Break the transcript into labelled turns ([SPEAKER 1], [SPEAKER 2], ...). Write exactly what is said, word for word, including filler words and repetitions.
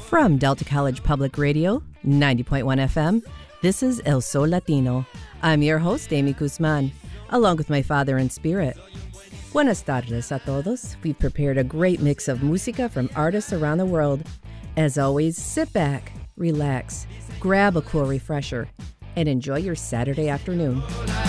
[SPEAKER 1] From Delta College Public Radio, ninety point one F M, this is El Sol Latino. I'm your host, Amy Guzman, along with my father in spirit. Buenas tardes a todos. We've prepared a great mix of música from artists around the world. As always, sit back, relax, grab a cool refresher, and enjoy your Saturday afternoon.